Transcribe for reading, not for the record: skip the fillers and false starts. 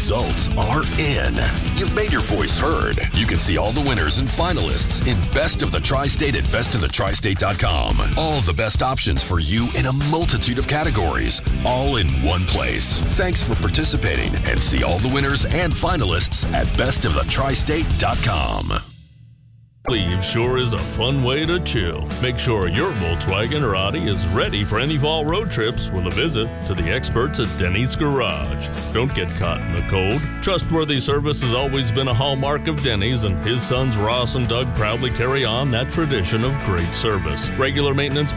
results are in. You've made your voice heard. You can see all the winners and finalists in Best of the Tri-State at bestofthetristate.com. All the best options for you in a multitude of categories, all in one place. Thanks for participating and see all the winners and finalists at bestofthetristate.com. Leave sure is a fun way to chill. Make sure your Volkswagen or Audi is ready for any fall road trips with a visit to the experts at Denny's Garage. Don't get caught in the cold. Trustworthy service has always been a hallmark of Denny's, and his sons Ross and Doug proudly carry on that tradition of great service. Regular maintenance